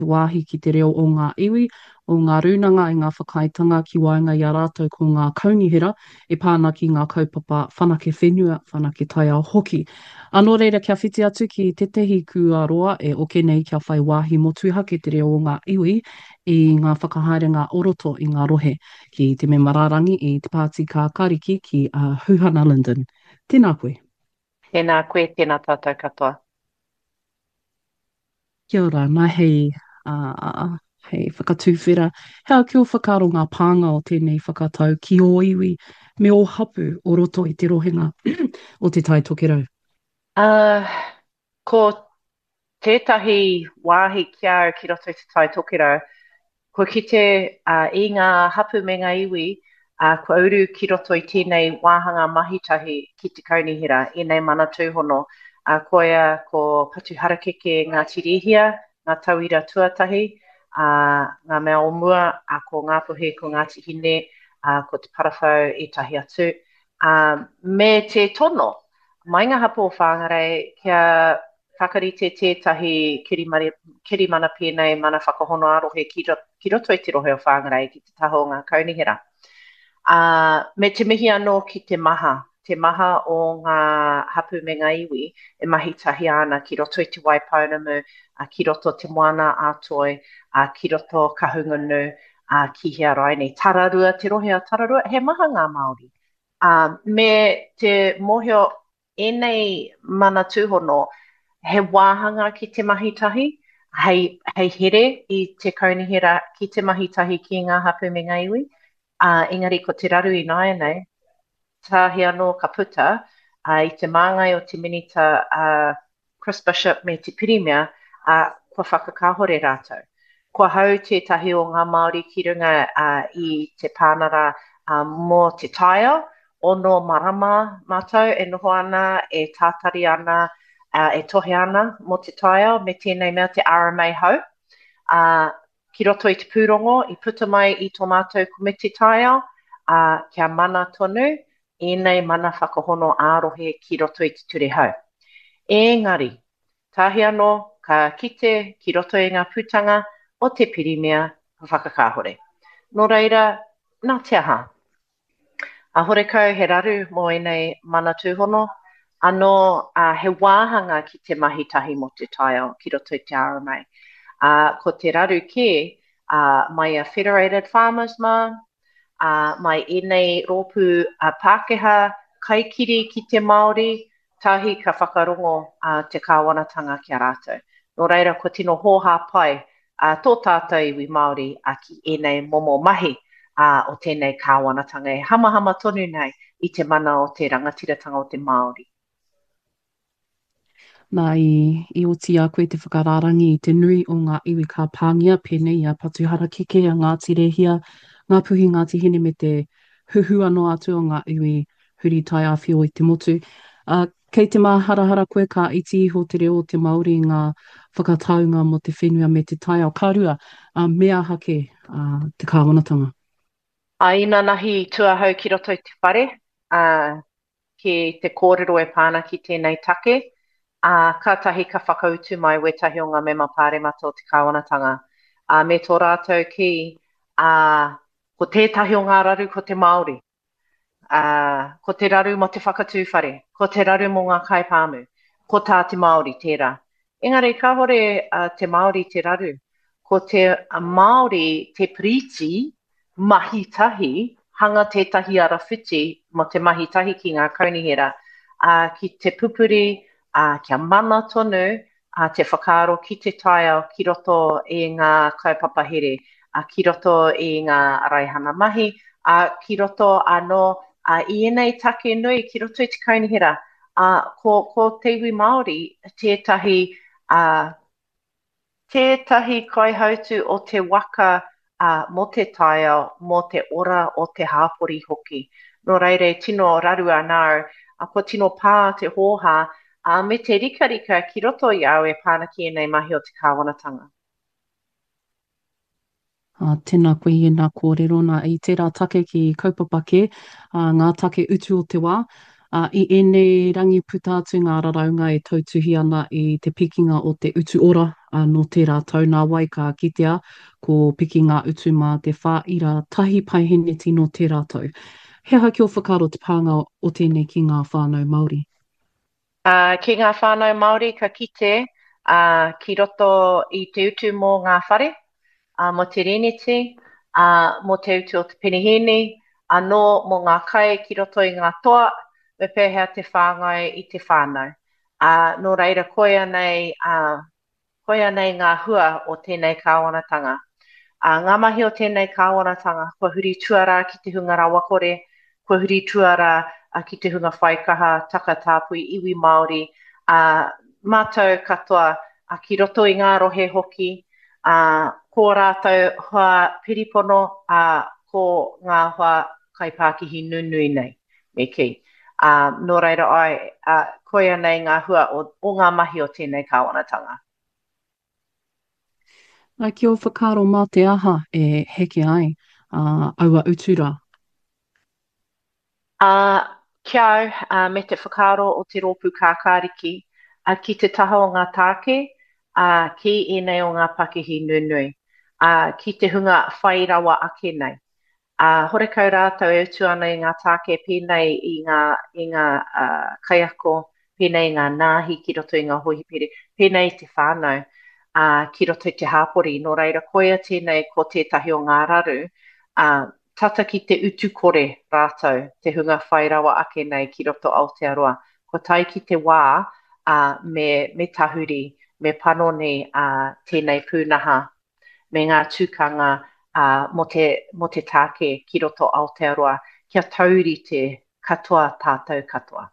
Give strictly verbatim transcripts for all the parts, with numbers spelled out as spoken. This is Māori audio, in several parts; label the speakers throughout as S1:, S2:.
S1: wāhi ki te reo o ngā iwi, o ngā rūnanga i ngā whakaitanga ki waenga i a rātou ko ngā kaunihera, e pāna ki ngā kaupapa whanake whenua, whanake tai ao hoki. Anō reira kia whiti atu ki tetehi kuaroa e oke nei kia whai wāhi motuha ki te reo o ngā iwi i ngā whakahaerenga oroto i ngā rohe ki te memararangi i te Pāti Kā Kariki ki uh, Huhana Linden. Tēnā koe.
S2: Tēnā koe, tēnā tātou katoa.
S1: Kia ora, nā hei, uh, hei whakatūwhera. Hea kia whakaro ngā pānga o tēnei whakatau ki o iwi me o hapu o roto i te rohenga o te tai tokerau.
S2: Uh, ko tētahi wāhi kia au ki roto i te tai tokerau, ko kite uh, i ngā hapu me ngā iwi, uh, ko auru ki roto i tēnei wāhanga mahitahi ki te kaunihira, i nei mana tūhono. Uh, ko ia ko patu harakeke ngā tirihia, ngā tauira tuatahi, uh, ngā mea o mua, uh, ko ngā puhe, ko ngā tihine, uh, ko te parawhau i tahi atu. Uh, me te tono, mai ngā hapu o whāngarei, kia whakarite tētahi kirimari, kirimana pēnei mana whakahono arohe ki, ro, ki roto i te rohe o whāngarei ki te taho o ngā kaunihera. Uh, me te mihi anō ki te maha, te maha o ngā hapu me ngā iwi, e mahi tahi ana ki roto i te waipaunamu, uh, ki roto te moana ātoi, uh, ki roto kahungunu, uh, ki hea raini. Tararua, te rohe a tararua, he maha ngā Māori. Uh, me te mohio enei mana tūhono, he wāhanga ki te mahitahi, hei, hei here i te kaunihera ki te mahitahi ki ngā hapu me ngā iwi. Uh, engari ko te raru i nāia nei, tāhi anō ka puta, uh, i te māngai o te minita uh, Chris Bishop me te pirimia, uh, kua whakakahore rātou. Kua hau tētahi o ngā Māori ki runga uh, i te pānara uh, mō te taia, ono marama mātou e noho ana, e tātari ana, uh, e tohe ana mō te taia, me tēnei mea te R M A hau. Uh, ki roto i te pūrongo, i puta mai i tō mātou komiti taia, uh, kia mana tonu, enei mana whakahono ārohe ki roto i te ture hau. Engari, tāhi anō ka kite ki roto i ngā pūtanga o te pirimia whakakahore. Nō reira, nā te aha. A hore kau he raru mō enei mana tūhono, anō uh, he wāhanga ki te mahitahi mo te taia ki roto i te R M A. Uh, ko te raru ke, uh, mai a Federated Farmers ma, uh, mai enei rōpū uh, Pākehā kaikiri ki te Māori, tahi ka whakarongo uh, te kāwanatanga ki a rātou. Nō reira, ko tino hōhā pai uh, tō tātou iwi Māori a ki enei momo mahi uh, o tēnei kāwanatanga e hamahama tonu nei i te mana o te rangatiratanga o te Māori.
S1: Nā i, i oti a koe te whakararangi i te nui o ngā iwi ka pāngia pēnei a patu harakeke a ngā tirehia, ngā puhi ngā tihine me te huhu anō atu o ngā iwi huri tai a whio i te motu. Uh, kei te māharahara koe ka iti iho te reo o te Māori ngā whakataunga mo te whenua me te tai ao kārua, uh, mea hake uh, te kāwanatanga.
S2: A ina nahi tuahau ki roto i te whare, uh, ki te kōrero e pāna ki tēnei take, Uh, ka tahi ka whakautu mai wetahi o ngā mema pāremata o te kāwanatanga. Uh, me tō rātou ki, uh, ko tētahi o ngā raru ko te Māori, uh, ko te raru mo te whakatūwhare, ko te raru mo ngā kaipāmu, ko tā te Māori tērā. Engari, ka hore uh, te Māori te raru, ko te uh, Māori te priti mahitahi, hanga tētahi ara whiti mo te mahitahi ki ngā kaunihera, uh, ki te pupuri, Uh, kia mana tonu uh, te whakaaro ki te taia ki roto i ngā kaupapa here, uh, ki roto i ngā raihana mahi, uh, ki roto anō uh, i enei take nui ki roto i te kaunihera. Uh, ko, ko te iwi Māori, tētahi, uh, tētahi kaihautu o te waka uh, mo te taia, mo te ora o te hāpori hoki. Nō reire, tino raru anau, uh, ko tino pā te hōhā, A me te rika rika ki roto i au e pāna ki enei mahi o te kāwanatanga.
S1: Uh, tēnā koe i nā kōrero nā i tērā take ki kaupapake, uh, ngā take utu o te wā. Uh, I ene rangi puta atu ngā raraunga e tautuhi ana i te pikinga o te utu ora uh, no te rātou nā wai ka kitea ko piki ngā utu mā te whāira tahi paiheneti no te rātou. He aha kia whakaro te pānga o tēnei ki ngā whānau Māori?
S2: Uh, ki ngā whānau Māori ka kite, uh, ki roto i te utu mō ngā whare, uh, mo te riniti, uh, mo te utu o te penihini, anō mo ngā kai ki roto i ngā toa, me pēhea te whāngai i te whānau. Uh, nō reira koia nei, uh, koia nei ngā hua o tēnei kāwanatanga. Uh, ngā mahi o tēnei kāwanatanga, kua huri tuara ki te hunga rawakore, kua huri tuara uh, ki te hunga whaikaha, taka tāpui, iwi Māori, uh, mātou katoa uh, ki roto i ngā rohe hoki, uh, ko rātou hoa piripono, uh, ko ngā hoa kaipākihi nunui nei, me ki. Uh, nō reira ai, uh, koia nei ngā hua o, o ngā mahi o tēnei kāwanatanga.
S1: Nā ki o whakaro mā te aha e heke ai uh, aua utura.
S2: Uh, kia au, uh, me te whakaro o te rōpū kākāriki, uh, ki te taha o ngā tāke, uh, ki ēnei o ngā pakihi nunui, uh, ki te hunga whairawa ake nei. Uh, hore kau rātou e utu ana i ngā tāke pēnei i ngā, i ngā uh, kaiako, pēnei i ngā nāhi ki roto i ngā hohipere, pēnei i te whānau, uh, ki roto i te hāpori, no reira koia tēnei ko tētahi o ngā raru, uh, tata ki te utu kore rātou, te hunga whairawa ake nei ki roto Aotearoa. Ko tai ki te wā uh, me, me tahuri, me panoni uh, tēnei pūnaha, me ngā tūkanga uh, mo, te, mo te tāke ki roto Aotearoa, kia tauri te katoa tātou katoa.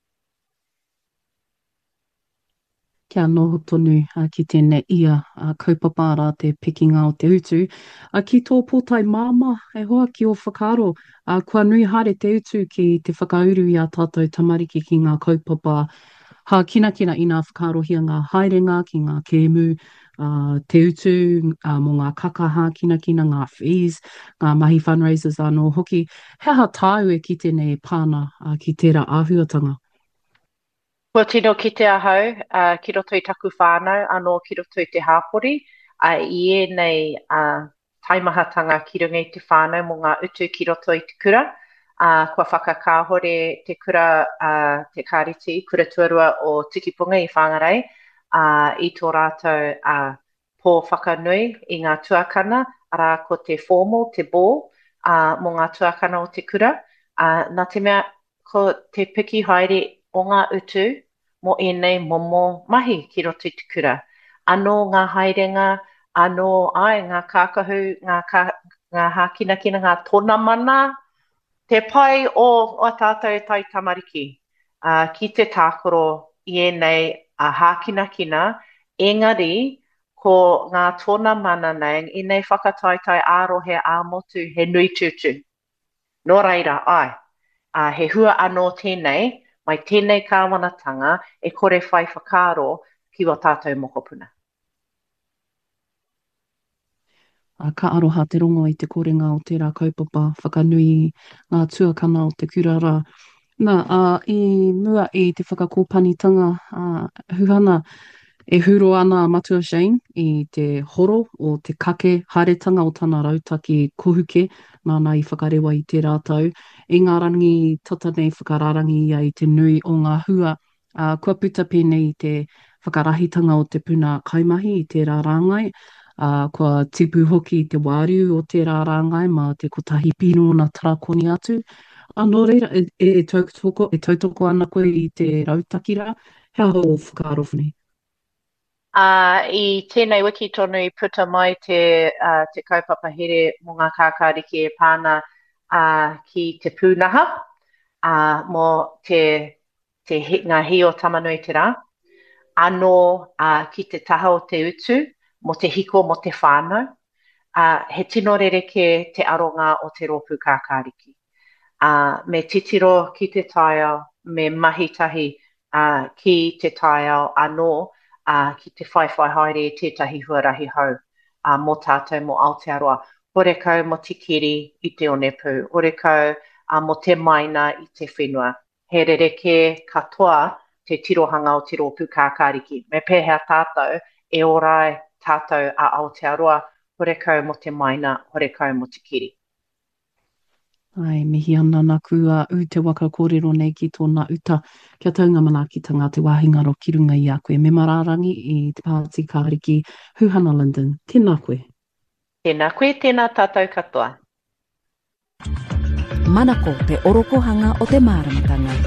S1: Kia noho tonu uh, ki tēnei ia uh, kaupapa rā te pikinga o te utu. Uh, ki tō pōtai māma, e hoa ki o whakaro, uh, kua nui haere te utu ki te whakauru i a tātou tamariki ki ngā kaupapa. Ha kina kina i ngā whakarohia ngā haerenga ki ngā kēmu, uh, te utu, uh, mo ngā kakaha kina kina, ngā fees, ngā mahi fundraisers anō hoki. He aha tāu e ki tēnei pāna uh, ki tērā āhuatanga?
S2: Kua tino ki te ahau, uh, ki roto i taku whānau, anō ki roto i te hāpori, uh, i e nei uh, taimahatanga ki runga i te whānau mo ngā utu ki roto i te kura. Uh, kua whakakāhore te kura, uh, te kāriti, kura tuarua o Tikipunga i Whangarei, uh, i tō rātou uh, pō whakanui i ngā tuakana, arā ko te formal, te bō, uh, mo ngā tuakana o te kura. Uh, nā te mea, ko te piki haere o ngā utu, mo ēnei momo mahi ki roto i te kura. Anō ngā haerenga, anō ai ngā kākahu, ngā, kā, ngā hākinakina, ngā tōna mana, te pai o, o tātou tai tamariki. Uh, ki te tākoro i ēnei a uh, hākinakina, engari ko ngā tōna mana nei, i nei whakataitai ārohe āmotu he nui tūtu. Nō reira, ai, uh, he hua anō tēnei, mai tēnei kāwanatanga e kore whai whakaro ki o tātou mokopuna.
S1: Uh, ka aroha te rongo i te korenga o tērā kaupapa, whakanui ngā tuakana o te kurara. Nā, uh, i mua i te whakakōpanitanga uh, huhana, e huro ana Matua Shane i te horo o te kake haeretanga o tana rautaki kohuke, nāna i whakarewa i te rātau. I ngā rangi tata nei whakararangi ia i te nui o ngā hua, uh, kua puta pēnei i te whakarahitanga o te puna kaimahi i tērā rāngai, uh, kua tipu hoki i te wāru o tērā rāngai, ma te kotahi pino na tarakoni atu. Anō reira, e, e, e, tautoko, e tautoko ana koe i te rautakira, hea ho whakaarowhini.
S2: Uh, I tēnei wiki tonu i puta mai te, uh, te kaupapa here mō ngā kākāriki e pāna uh, ki te pūnaha, uh, mō te, te he, ngā hio tamanui te rā, anō uh, ki te taha o te utu, mō te hiko mo te whānau, uh, he tino rereke te aronga o te rōpū kākāriki. Uh, me titiro ki te taiao, me mahitahi uh, ki te taiao anō, Uh, ki te whaiwhai haere i tētahi huarahi hau uh, mō tātou mō Aotearoa. Hore kau mo tikiri i te onepu, hore kau uh, mo te maina i te whenua. He rereke katoa te tirohanga o te rōpū kākāriki. Me pēhea tātou e orai tātou a Aotearoa, horekau mo te maina, horekau mo te kiri.
S1: Ai, mihi ana nā kua u te waka kōrero nei ki tōna uta. Kia taunga manaakitanga te wāhingaro ki runga i a koe. Me mararangi i te Pāti Kāriki, Huhana Linden. Tēnā koe.
S2: Tēnā koe, tēnā tātou katoa.
S3: Manako te orokohanga o te māramatanga.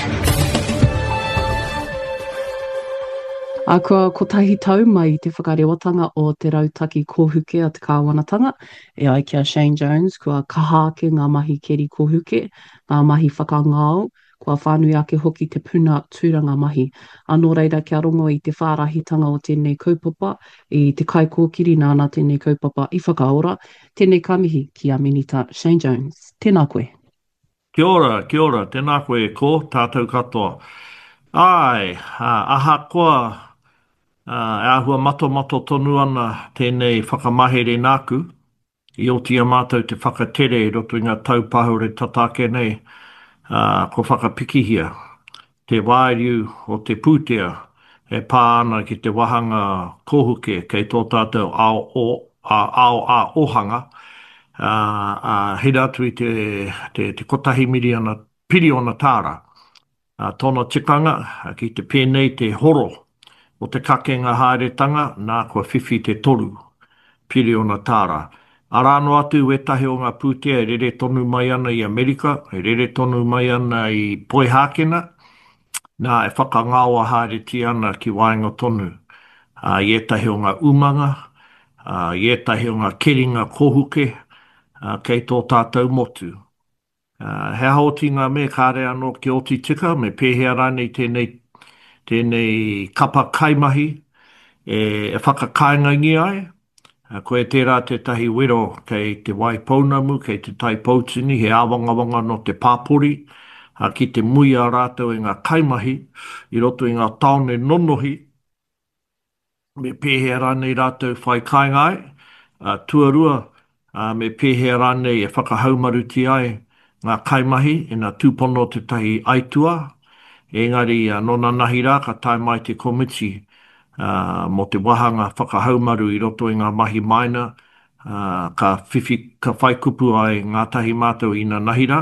S1: A kua kotahi tau mai i te whakarewatanga o te rautaki kōhuke a te kāwanatanga, e ai kia Shane Jones, kua kahake ngā mahi keri kōhuke, ngā mahi whakangao, kua whānui ake hoki te puna tūranga mahi. Anō reira kia rongo i te whārahitanga o tēnei kaupapa, i te kai kōkiri nāna tēnei kaupapa i whakaora, tēnei kamihi ki a minita Shane Jones. Tēnā koe.
S4: Kia ora, kia ora, tēnā koe ko tātou katoa. Ai, uh, aha koa, uh, e ahua mato mato tonu ana tēnei whakamahere nāku, i o tia mātou te whakatere i roto i ngā taupahore tatake nei, uh, ko whakapikihia. Te wāriu o te pūtea e pā ana ki te wahanga kōhuke kei tō tātou ao, o, a, ao a ohanga, uh, uh, hira atu i te, te, te kotahi miriona, piriona tāra. Uh, tōna tikanga uh, ki te pēnei te horo o te kakenga haeretanga nā kua whiwhi te toru, piri o na tāra. Arano atu e tahi o ngā pūtea e rere tonu mai ana i Amerika, e rere tonu mai ana i Poihākena, nā e whakangaua haereti ana ki waenga tonu. Uh, I etahi o ngā umanga, uh, i etahi o ngā keringa kohuke, uh, kei tō tātou motu. Uh, he haoti ngā me kāre anō ki oti tika, me pēhea rānei tēnei, tēnei kapa kaimahi, e, e whakakaingangi ai. Uh, koe tērā te tahi wero kei te waipounamu, kei te tai pautini, he awangawanga no te pāpori, uh, ki te mui a rātou i ngā kaimahi, i roto i ngā taone nonohi, me pēhea rānei rātou whai kaingai, uh, tuarua, uh, me pēhea rānei e whakahaumaruti ai, ngā kaimahi e ngā tūpono te tahi aitua. Engari, uh, nona nahi rā ka tai mai te komiti uh, mo te wahanga whakahaumaru i roto i ngā mahi maina, uh, ka whiwhi, ka whaikupu ai ngā tahi mātou i ngā nahi rā.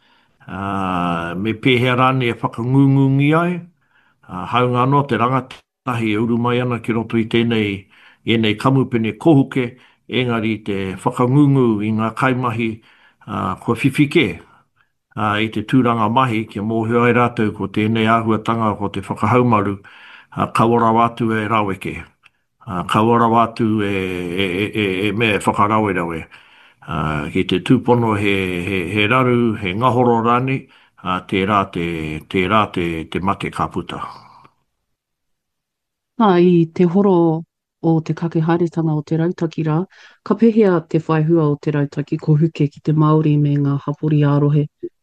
S4: Uh, me pēhea rāne e whakangungungi ai, uh, haunga no te rangatahi e uru mai ana ki roto i tēnei, i nei kamupene kohuke, engari te whakangungu i ngā kaimahi, Uh, ko whiwhike uh, i te tūranga mahi kia mōhio ai rātou ko tēnei āhuatanga ko te whakahaumaru uh, kawara wātu e raweke. Uh, kawara wātu e, e, e, e, e me whakarawe rawe. Uh, ki te tūpono he, he, he raru, he ngahoro rani, uh, te rā te, te, rā te, te mate ka puta.
S1: Nā, i te horo o te kake haeretanga o te rautaki rā, ka pehea te whaihua o te rautaki kohuke ki te Māori me ngā hapori ārohe.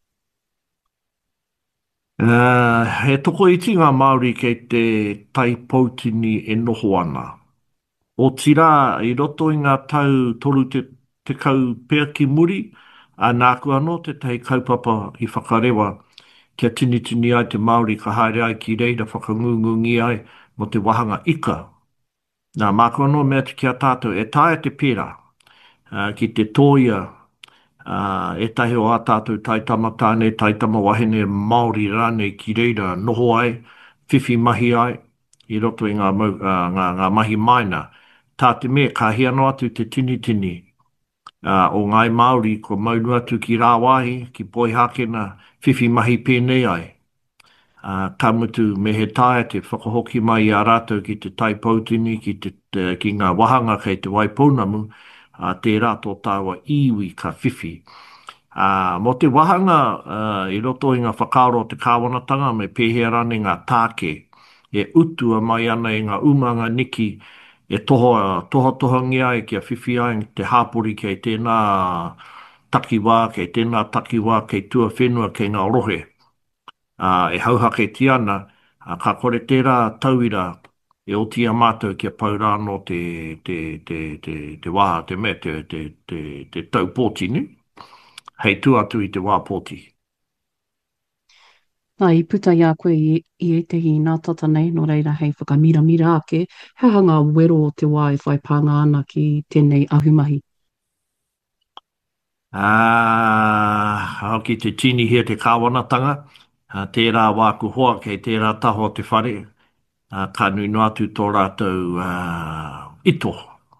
S4: Uh, he toko iti ngā Māori kei te tai pautini e noho ana. O tira i roto i ngā tau toru te, te kau pēr ki muri, a nāku anō te tai kaupapa i whakarewa kia tini tini ai te Māori ka haere ai ki reira whakangungungi ai mo te wahanga ika. Nā, māku anō mea te kia tātou, e tāia te pēra, uh, ki te tōia, uh, e tahi o a tātou taitama tāne, taitama wahine Māori rānei ki reira, noho ai, whiwhi mahi ai, i roto i ngā, mau, uh, ngā, ngā mahi maina. Tā te mea, ka hiano atu te tini tini, uh, o ngai Māori, ko maunu atu ki rāwahi, ki Poihākena, whiwhi mahi pēnei ai. Uh, ka mutu me he tae te whakahoki mai a rātou ki te tai pautini, ki, te, te, ki ngā wahanga kei te waipounamu, uh, te rātou tāua iwi ka whiwhi. Uh, mo te wahanga uh, i roto i ngā whakaaro te kāwanatanga me pēhea rane ngā tāke, e utua mai ana i ngā umanga niki e toho, toho tohangi ai kia whiwhi ai te hāpori kei tēnā takiwā, kei tēnā takiwā, kei tua whenua, kei ngā rohe. Uh, e hauhake ti ana, uh, ka kore tērā tauira e o tia mātou kia paura no te, te, te, te, te wā, te me, te, te, te, te tau pōti, ni? Hei tu atu i te wā pōti.
S1: Nā i puta i a koe i, i e tehi nā tata nei, no reira hei whakamiramira ake, he hanga wero o te wā e whai pānga ana ki tēnei ahumahi.
S4: Ah, au ki te tini hia te kāwanatanga, uh, tērā wāku hoa kei tērā taho te whare, uh, ka nui no atu tō rātou uh, ito.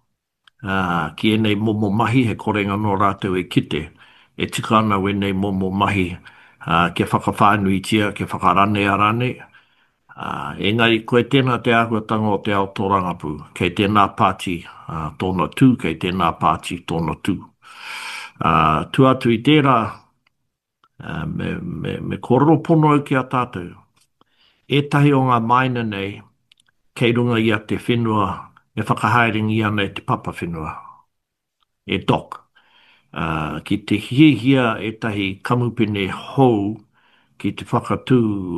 S4: Uh, ki e nei momo mahi, he korenga no rātou e kite, e tika ana we nei momo mahi, uh, ke whakawhānui tia, ke whakarane a rane. Uh, engari, koe tēnā te āhuatanga o te ao tō rangapu, kei tēnā pāti uh, tōna tū, kei tēnā pāti tōna tū. Uh, tu atu i tērā, uh, me, me, me kororo pono au ki a tātou. E tahi o ngā maina nei, kei runga i a te whenua, me whakahaeringi ana e te papa whenua. E doc. Uh, ki te hiehia e tahi kamupene hou, ki te whakatū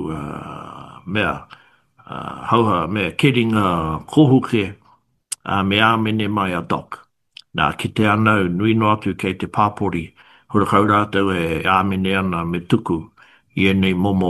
S4: uh, mea, uh, hauha mea, keringa kohuke, uh, me āmene mai a doc. Nā, ki te anau, nui no atu kei te pāpori, hura kau rātou e āmene ana me tuku, i e nei momo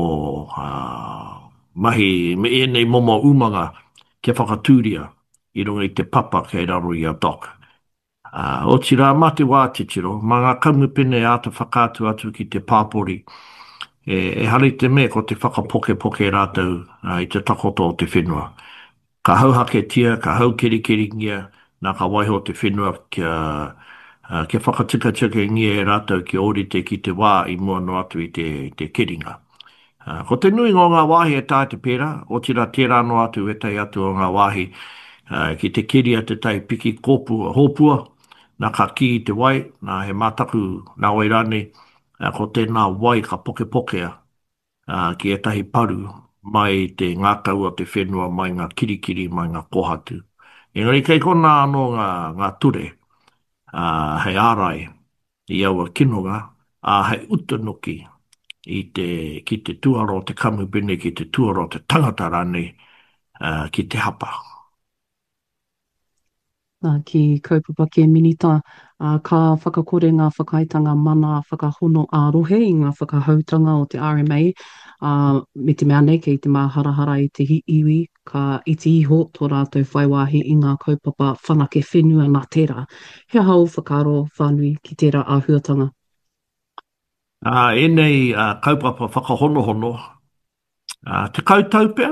S4: uh, mahi, me e nei momo umanga, ke whakatūria, i runga i te papa kei raro i a doc. Uh, o tira mate wā te tiro, ma ngā kamupene a te whakātu atu ki te pāpori, e, e hari te me ko te whakapoke poke rātou uh, i te takoto o te whenua. Ka hauhake tia, ka hau keri keri ngia, nā ka waiho te whenua kia, uh, kia whakatika tika ngia e rātou ki orite ki te wā i mua no atu i te, te keringa. Uh, ko te nui ngō ngā wāhi e tā te pēra, o tira tērā no atu e tai atu o ngā wāhi, uh, ki te keri a te tai piki kōpu a hōpua, nā ka ki i te wai, nā he mātaku nā wairane, uh, ko tēnā wai ka poke pokea, uh, ki e tahi paru, mai te ngākau o te whenua, mai ngā kirikiri, mai ngā kohatu. Engari kei kona anō ngā, ngā ture, uh, hei ārai, i aua kinonga, a uh, hei utanoki, i te, ki te tuaro o te kamupene, ki te tuaro o te tangata rane, uh, ki te hapa.
S1: Nā, ki kaupapa ke minita, uh, ka whakakore ngā whakaitanga mana whakahono a rohe i ngā whakahautanga o te R M A, uh, me te mea nei kei te māharahara i te hi iwi, ka iti iho tō rātou whaiwahi i ngā kaupapa whanake whenua nā tērā. He hau whakaro whanui ki tērā āhuatanga.
S4: Uh, e nei uh, kaupapa whakahonohono, uh, te kautau pēr,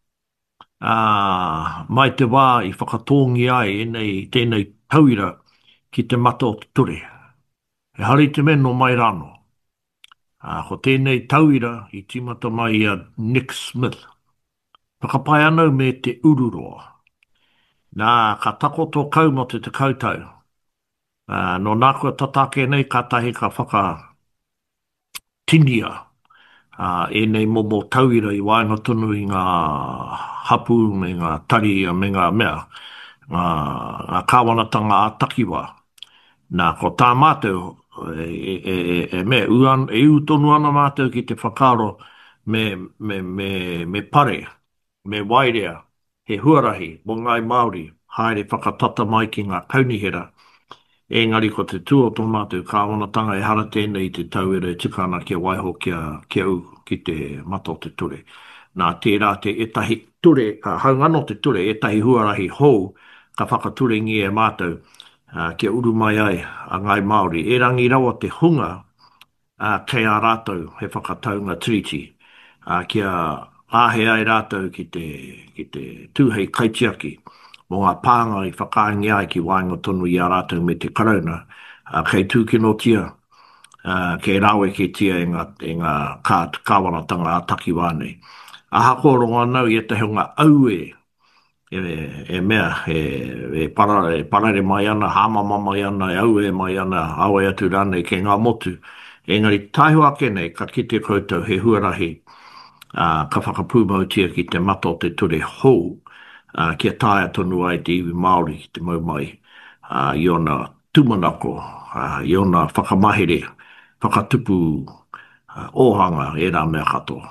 S4: uh, mai te wā i whakatōngi ai e nei tēnei tauira ki te mata o te ture. He hari te meno mai rano. Uh, ko tēnei tauira i timata mai a Nick Smith. Whakapai anau me te ururoa. Nā ka takoto kau mo te te kautau. Uh, no nākua tatake nei ka tahi ka whaka tinia. Uh, e nei momo tauira i wainga tonu i ngā hapu me ngā tari me ngā mea. Ngā, ngā kāwanatanga a takiwa. Nā ko tā mātou e, e, e, e me uan, e u tonu ana mātou ki te whakaro me, me, me, me pare, me wairea, he huarahi, mo ngai Māori, haere whakatata mai ki ngā kaunihera. Engari ko te tū o tō mātou kāwanatanga e hara tēnei te tauira e tika ana kia waiho kia, kia u ki te mata o te ture. Nā tērā te etahi ture, ka haungano te ture, etahi huarahi hou, ka whakature ngi e mātou, uh, kia uru mai ai a ngai Māori. E rangi rawa te hunga uh, kei a rātou he whakataunga treaty, uh, kia āhe ai rātou ki te, ki te tūhei kaitiaki, mo ngā pānga i whakaangi ai ki wainga tonu i a rātou me te karauna, uh, kei tūkino tia, uh, kei rawe ki tia e ngā, e ngā kā, kāwanatanga a taki wānei. A hako ronga nau i e te hunga aue, e, e mea, e, e, para, e parare mai ana, hāmama mai ana, e aue mai ana, aue atu rānei ke ngā motu. Engari taihua kenei, ka kite koutou he huarahi, uh, ka whakapūmau tia ki te mata o te ture hou, Uh, kia tāia tonu ai te iwi Māori ki te maumai uh, i ona tumanako, uh, i ona whakamahere, whakatupu uh, ohanga e rā mea katoa.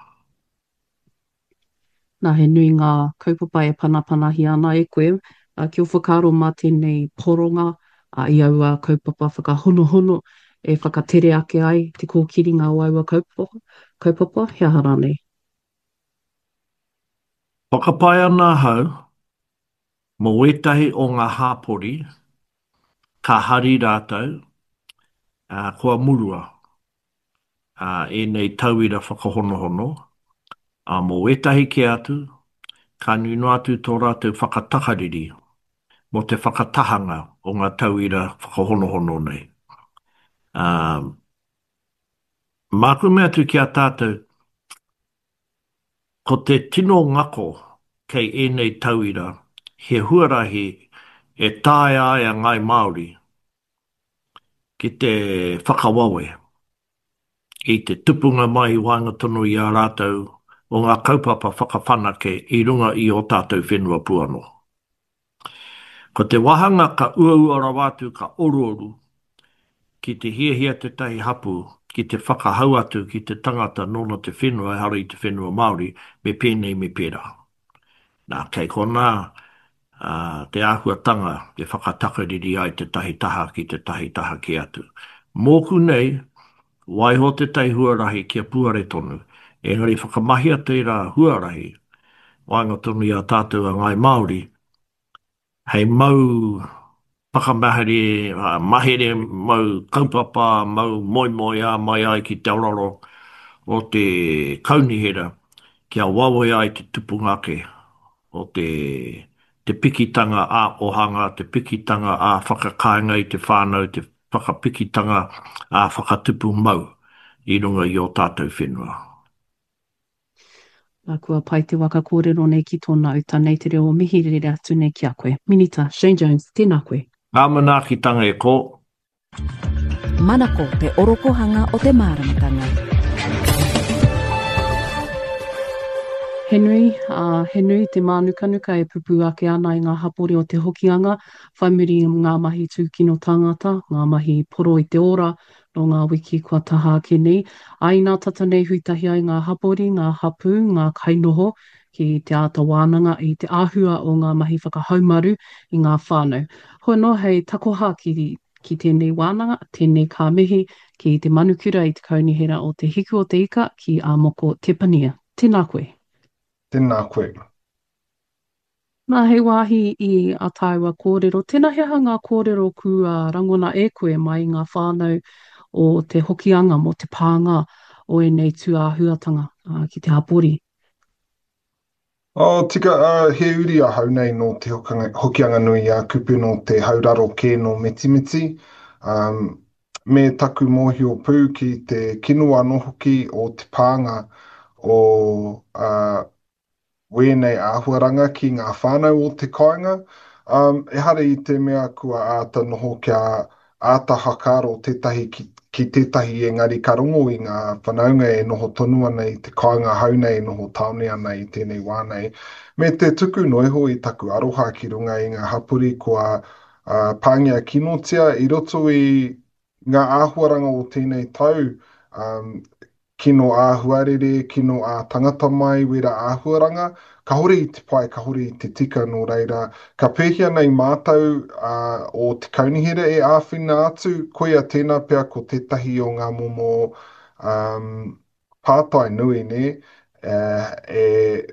S1: Nā he nui ngā kaupapa e panapanahi ana e koe, uh, ki o whakaro mā tēnei poronga, uh, i aua kaupapa whakahonohono, e whakatere ake ai te kōkiri ngā waua kaupapa. Kaupapa, he aha rānei.
S4: Whakapai ana hau, mo etahi o ngā hāpori, ka hari rātou, uh, kua murua, uh, e nei tauira whakahonohono, a uh, mo etahi ke atu, ka nunu atu tō rātou whakatakariri, mo te whakatahanga o ngā tauira whakahonohono nei. Uh, Māku mea tu ki a tātou, ko te tino ngako kei ēnei tauira, he huarahi e tāe ai a ngai Māori ki te whakawawe, i te tupunga mai i wāinga tono i a rātou o ngā kaupapa whakawhanake i runga i o tātou whenua puano. Ko te wahanga ka uaua rawatu ka ororu ki te hiahia te tahi hapu, ki te whakahau atu ki te tangata nona te whenua, hara i te whenua Māori, me pēnei me pērā. Nā, kei kona, uh, te āhuatanga, te whakatakariri ai te tahi taha ki te tahi taha ki atu. Mōku nei, waiho te tai huarahi kia puare tonu, engari whakamahia te rā huarahi, wainga tonu i a tātou a ngai Māori, hei mau whakamahere, uh, mahere, mau kaupapa, mau moi moi a mai ai ki te ororo o te kaunihera, kia wawe ai te tupungake o te, te pikitanga a ohanga, te pikitanga a whakakainga i te whānau, te whakapikitanga a whakatupu mau i runga i o tātou whenua.
S1: Nā kua pai te waka kōrero nei ki tōna uta nei te reo mihi rere atu nei ki a koe. Minita, Shane Jones, tēnā koe.
S4: Ngā manaakitanga e ko.
S3: Manako te orokohanga o te māramatanga.
S1: He nui, uh, he nui te mānukanuka e pupu ake ana i ngā hapori o te hokianga, whai muri ngā mahi tūkino tangata, ngā mahi poro i te ora, no ngā wiki kua taha ake nei. Aina tata nei huitahi ai ngā hapori, ngā hapu, ngā kainoho, ki te ata wānanga i te āhua o ngā mahi whakahaumaru i ngā whānau. Hoi no, hei takoha ki, ki tēnei wānanga, tēnei kā mihi, ki te manukura i te kaunihera o te hiku o te ika ki a moko te pania. Tēnā koe.
S5: Tēnā koe.
S1: Nā hei wāhi i a tāua kōrero. Tēnā hea ngā kōrero kua rangona e koe mai ngā whānau o te hokianga mo te pānga o e nei tū āhuatanga uh, ki te hapori.
S5: O, tika, uh, he uri a hau nei no te hokanga, hokianga nui a kupu no te hauraro kē no metimiti. Um, me taku mōhio pū ki te kinua no hoki o te pānga o uh, wēnei āhuaranga ki ngā whānau o te kāinga. Um, e hara i te mea kua āta noho kia āta hakaro tētahi ki, ki tētahi engari ka rongo i ngā whanaunga e noho tonu ana i te kāinga haunei e noho taone ana i tēnei wānei. Me te tuku noiho i taku aroha ki runga i ngā hapuri kua uh, pāngia kinotia i roto i ngā āhuaranga o tēnei tau. Um, kino āhuarere, kino ā tangata mai, wera āhuaranga, ka hore i te pai, ka hore i te tika no reira. Ka pēhia nei mātau uh, o te kaunihera e āwhina atu, koia tēnā pea ko tētahi o ngā momo um, pātai nui ne, uh, e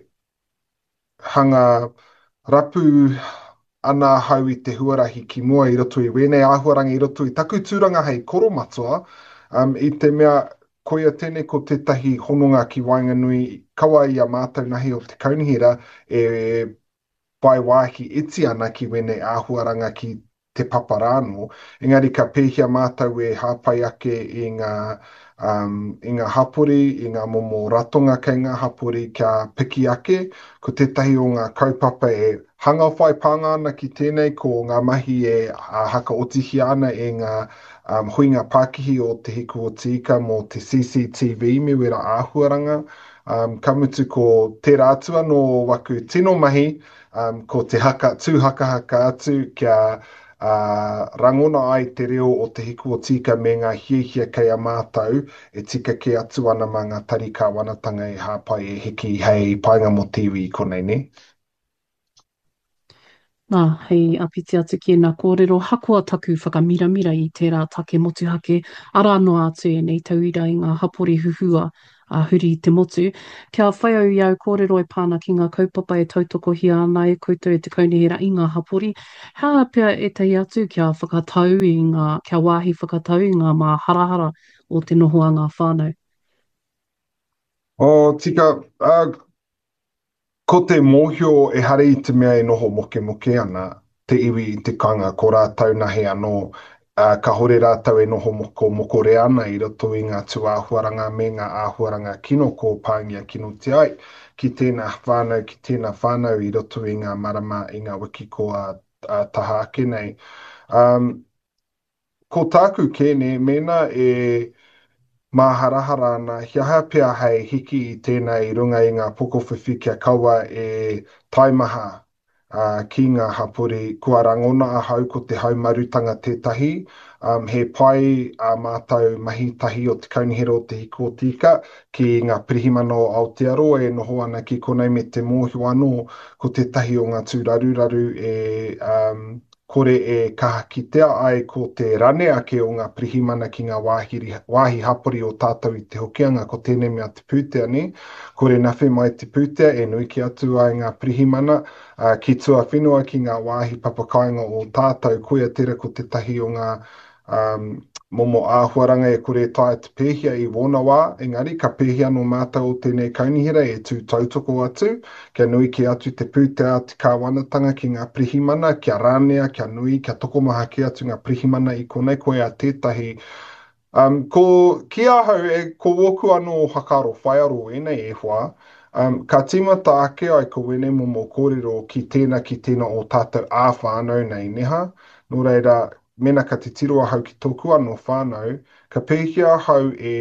S5: hanga rapu ana hau i te huarahi ki mua i roto i wēnei āhuaranga i roto i taku tūranga hei koromatua, um, i te mea koia tēnei ko tētahi hononga ki Wainganui, kawa i a mātou nahi o te kaunihera, e pai wāhi iti ana ki wene āhuaranga ki te paparāno. Engari ka pēhia mātou e hāpai ake i ngā, um, i ngā hapori, i ngā momo ratonga kei ngā hapori kia piki ake, ko tētahi o ngā kaupapa e hanga whai pānga ana ki tēnei, ko ngā mahi e uh, haka otihi ana e ngā Um, huinga Pākihi o te hiku o tika mo te C C T V me wera āhuaranga. Um, kamutu ko te rātua no waku tino mahi, um, ko te haka, tūhaka haka atu kia uh, rangona ai te reo o te hiku o tika me ngā hiehia kei a mātou e tika ke atu ana ma ngā tarika wanatanga e hāpai e hiki hei painga mo tiwi i konei ne.
S1: Nā, hei apiti atu ki nā kōrero hakoa taku whakamiramira i tērā take motuhake, ara anō atu e nei tauira i ngā hapori huhua a huri i te motu. Kia whai au iau kōrero e pāna ki ngā kaupapa e tautoko hi ana e koutou e te kaunihira i ngā hapori. Hea pia e tei atu kia whakatau i ngā, kia wāhi whakatau i ngā mā harahara o te noho a ngā whānau.
S5: O, tika, uh, ko te mōhio e hare i te mea e noho moke moke ana, te iwi i te kanga, ko rātau nahe anō, uh, ka hore rātau e noho moko moko re ana i roto i ngā tū āhuaranga me ngā āhuaranga kino ko pāngia kino te ai, ki tēnā whānau, ki tēnā whānau i roto i ngā marama, i ngā wiki ko a, a taha ake nei. Um, ko tāku kēne, mena e mā harahara ana, hiaha pia hei hiki i tēnā i runga i ngā pokowhiwhi kia kaua e taimaha uh, ki ngā hapori. Kua rangona a hau ko te haumarutanga tētahi, um, he pai a mātou mahi tahi o te kaunihera o te hiko o tika ki ngā pirihimana o Aotearoa e noho ana ki konei me te mōhio anō ko te tahi o ngā tūraruraru e um, kore e kaha kitea ai ko te rane ake o ngā pirihimana ki ngā wāhiri, wāhi hapori o tātou i te hokianga ko tēnei mea te pūtea ni. Kore nawhi mai te pūtea e nui ki atu ai ngā pirihimana uh, ki tua whenua ki ngā wāhi papakainga o tātou koia tera ko te tahi o ngā um, momo āhuaranga e kore tae te pēhia i wōna wā, engari ka pēhia no mātou o tēnei kaunihera e tū tautoko atu, kia nui ki atu te pūtea te kāwanatanga ki ngā prihimana, kia rānea, kia nui, kia tokomaha ki atu ngā prihimana i konei koe a tētahi. Um, ko kia hau e ko woku anō hakaro whaiaro enei e hua, um, ka timata ake ai ko wene momo kōrero ki tēnā ki tēnā o tātou āwhānau nei neha, nō reira, mena ka te tiroa hau ki tōku anō whānau, ka pēhia hau e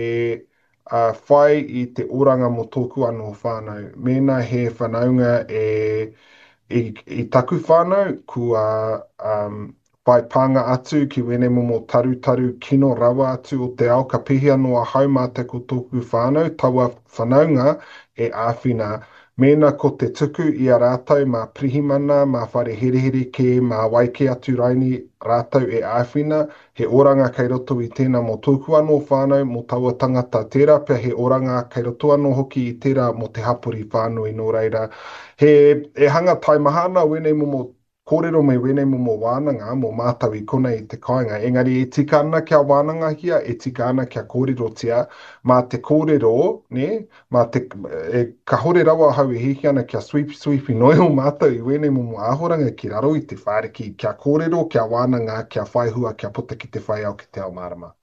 S5: uh, whai i te oranga mo tōku anō whānau. Mena he whanaunga e, i, i taku whānau, kua um, whai pānga atu ki wene momo taru taru kino rawa atu o te ao, ka pēhia noa hau mātai ko tōku whānau, taua whanaunga e āwhina. Mena ko te tuku i a rātau mā prihimana, mā whare herehere ke, mā waike atu raini rātau e āwhina, he oranga kei roto i tēnā mo tōku anō whānau, mo taua tangata tērā, pia he oranga kei roto anō hoki i tērā mo te hapuri whānau i nō reira. He e hanga taimahana wenei momo kōrero me wenei momo wānanga, mo mātau i konei i te kāinga. Engari e tika ana kia wānanga hia, e tika ana kia kōrero tia, mā te kōrero, ne, mā te, e, ka hore rawa hau e hiki ana kia sweepy sweepy noi o mātau i wenei momo āhoranga ki raro i te whāriki, kia kōrero, kia wānanga, kia whaihua, kia puta ki te whai au ki te ao marama.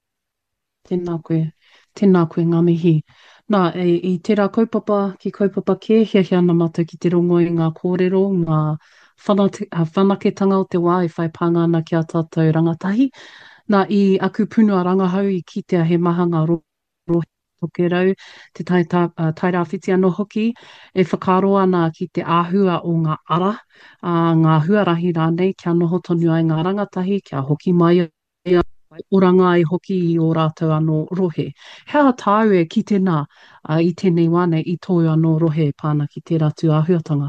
S1: Tēnā koe, tēnā koe ngā mihi. Nā, e, i tērā kaupapa ki kaupapa ke, hia hia na mātou ki te rongo i ngā kōrero, ngā whanate, uh, whanaketanga o te wā e whai pānga ana ki a tātou rangatahi. Nā, i aku punua rangahau i kitea he mahanga rohi toke rau, te tai, tā, uh, tairāwhiti anō hoki, e whakaro ana ki te āhua o ngā ara, uh, ngā huarahi rānei, kia noho tonu ai ngā rangatahi, kia hoki mai ia, oranga ai hoki i o rātou anō rohe. Hea tāu e ki tēnā uh, i tēnei wane i tōu anō rohe pāna ki tērā tū āhuatanga.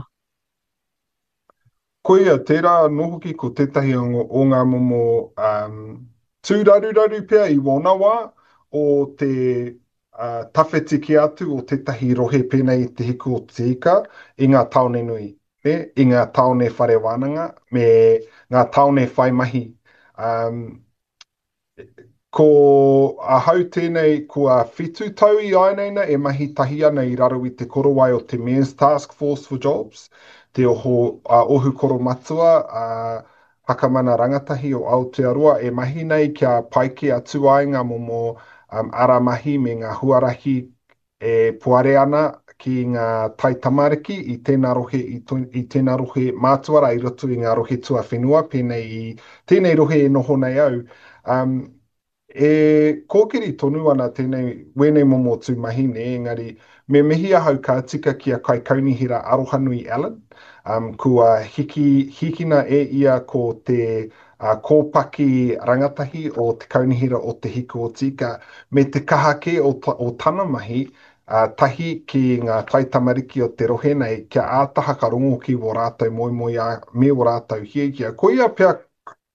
S5: Koia, tērā nohoki ko tētahi o, o ngā momo um, tūraruraru pia i wōna wā o te uh, tawhetiki atu o tētahi rohe pēnei te hiku o te ika i ngā taone nui, ne? I ngā taone whare wānanga me ngā taone whai mahi. Um, Ko a hau tēnei kua whitu tau i ainaina e mahi tahi ana i raro i te korowai o te Men's Task Force for Jobs, te oho a ohu koro matua a pakamana rangatahi o Aotearoa e mahi nei kia paike atu ai ngā momo um, ara mahi me ngā huarahi e puare ana ki ngā tai tamariki i tēnā rohe, i, to, i tēnā rohe mātuara i roto i ngā rohe tua whenua, pēnei i tēnei rohe e noho nei au. Um, E kōkiri tonu ana tēnei wene momo tū mahi ne, engari me mihi ahau ka tika ki a kai kaunihira Arohanui Allen, um, kua hiki, hikina e ia ko te uh, kōpaki rangatahi o te kaunihira o te hiku o tika, me te kahake o, o tana mahi, uh, tahi ki ngā taitamariki o te rohe nei, kia ātaha ka rongo ki o rātou moi moi a me o rātou hie kia. Ko ia pia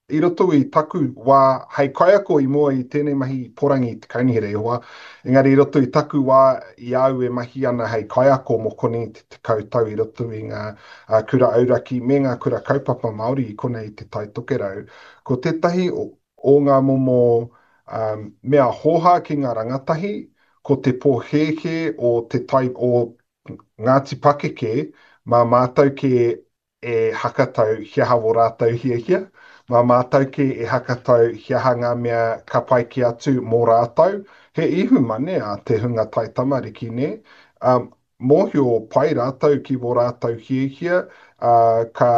S5: i roto i taku wā, hei kaiako i mua i tēnei mahi porangi i te kaunihere hoa, engari i roto i taku wā i au e mahi ana hei kaiako mokoni te te kautau i roto i ngā uh, kura auraki me ngā kura kaupapa Māori i konei te tai tokerau. Ko tētahi o, o ngā momo um, mea hoha ki ngā rangatahi, ko te pōheke o te tai o Ngāti Pakeke, mā mātou ke e hakatau hiaha o rātou hia hia, mā mātou ke e hakatau hiaha ngā mea ka pai ki atu mō rātou, he ihu mane a te hunga tai tamariki ne. Um, Mōhio pai rātou ki mō rātou hia hia, uh, ka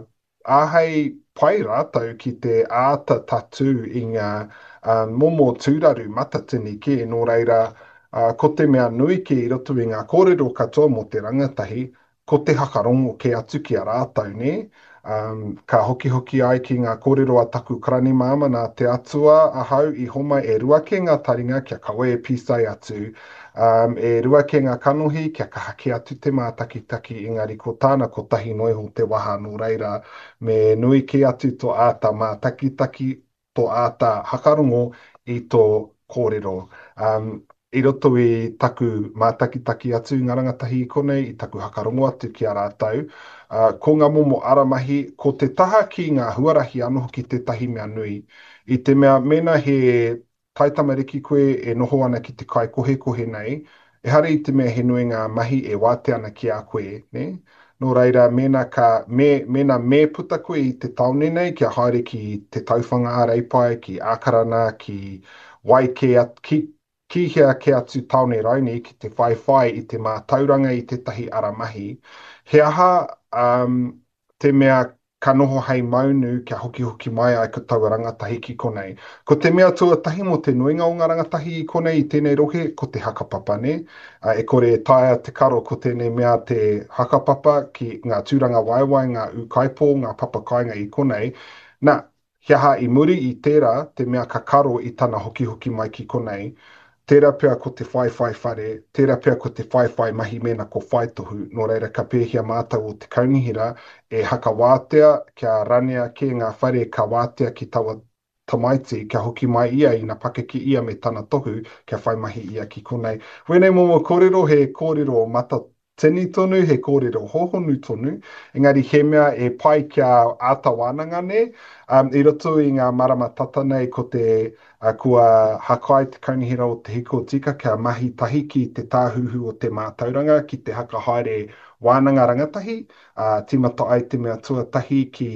S5: āhei pai rātou ki te āta tatu i ngā uh, momo tūraru matatini ke, nō reira, Uh, ko te mea nui ke i roto i ngā kōrero katoa mo te rangatahi, ko te hakarongo ke atu ki a rātou, ne? Um, ka hoki hoki ai ki ngā kōrero a taku karani māma nā te atua a hau i homa e rua ke ngā taringa kia kawe e pisai atu, um, e rua ke ngā kanohi kia ka hake atu te mātakitaki, engari ko tāna ko tahi noi ho te waha no reira, me nui ke atu to āta mātakitaki, to āta hakarongo i tō kōrero. Um, I roto i taku mātakitaki atu ngā rangatahi i konei, i taku hakarongo atu ki a rātou. Uh, ko ngā momo aramahi, ko te taha ki ngā huarahi anō ki te tahi mea nui. I te mea mena he taitamariki koe e noho ana ki te kai kohe kohe nei, e hare i te mea he nui ngā mahi e wāte ana ki a koe, ne? Nō reira, mena, ka, me, mena me puta koe i te taone nei, kia haere ki te tauwhanga a reipai, ki ākarana, ki wai ke at, ki, ki hea ke atu taone rauni ki te whaiwhai i te mātauranga i te tahi aramahi. He aha um, te mea ka noho hei maunu kia hoki hoki mai ai ka tau rangatahi ki konei. Ko te mea tuatahi mo te nuinga o ngā rangatahi i konei i tēnei rohe, ko te hakapapa ne. Uh, e kore e taia te karo ko tēnei mea te hakapapa ki ngā tūranga waiwai, ngā ukaipo, ngā papakainga i konei. Nā, hiaha i muri i tērā te mea ka karo i tana hoki hoki mai ki konei. Tērā pia ko te whaiwhai whare, tērā pia ko te whaiwhai mahi mena ko whaitohu, nō reira ka pēhia mātau o te kaunihira e haka wātea kia ranea ke ngā whare ka wātea ki tawa tamaiti kia hoki mai ia i na pakeki ia me tana tohu kia whai mahi ia ki konei. Wēnei momo kōrero he kōrero mata tini tonu, he kōrero hohonu tonu, engari he mea e pai kia āta wānanga ne, um, i roto i ngā marama tata nei ko te uh, kua hakai te kaunihira o te hiko tika kia mahi tahi ki te tāhuhu o te mātauranga ki te haka haere wānanga rangatahi, uh, tīmata ai te mea tuatahi ki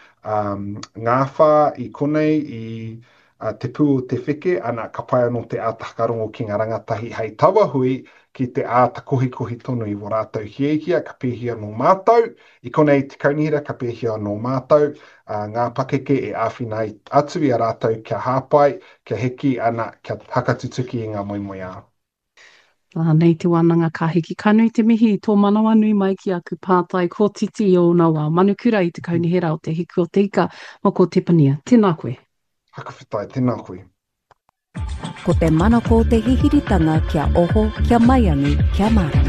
S5: um, ngāwha i konei i uh, te pū o te whike, ana ka pai anō te ātakarongo ki ngā rangatahi hei tawa hui, ki te āta kohi kohi tonu i wo rātou hiehia, ka pēhia no mātou, i konei te kaunihira ka pēhia no mātou, uh, ngā pakeke e āwhinai atu i a rātou kia hāpai, kia heki ana, kia hakatutuki i ngā moimoi ā.
S1: Uh, nei te wānanga ka hiki kanui te mihi i tō manawa nui mai ki aku pātai ko titi o nā wā manukura i te kaunihira o te hiku o te ika, mo ko te pania. Tēnā koe.
S5: Hakawhitai, tēnā koe.
S3: Ko te mana ko te hihiritanga kia oho, kia maiangi, kia marama.